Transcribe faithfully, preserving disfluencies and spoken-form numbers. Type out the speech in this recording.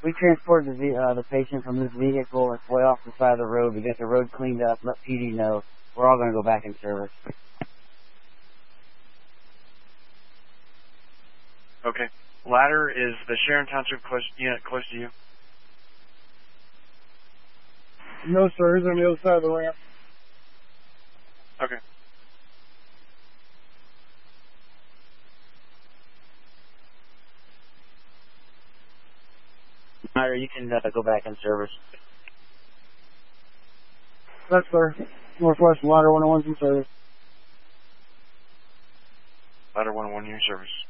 We transported the, uh, the patient from this vehicle and way off the side of the road. We got the road cleaned up, let P D know. We're all going to go back in service. Okay. Ladder, is the Sharon Township close, unit close to you? No, sir. He's on the other side of the ramp. Okay. Ladder, you can uh, go back in service. That's sir. Northwest Ladder one oh one's in service. Ladder one oh one, you're in service.